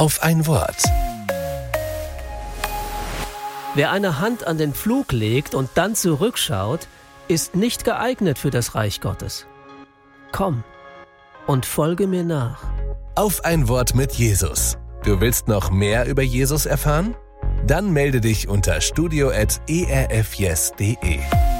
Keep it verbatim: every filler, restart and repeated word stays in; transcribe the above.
Auf ein Wort. Wer eine Hand an den Pflug legt und dann zurückschaut, ist nicht geeignet für das Reich Gottes. Komm und folge mir nach. Auf ein Wort mit Jesus. Du willst noch mehr über Jesus erfahren? Dann melde dich unter studio at e r f yes punkt d e.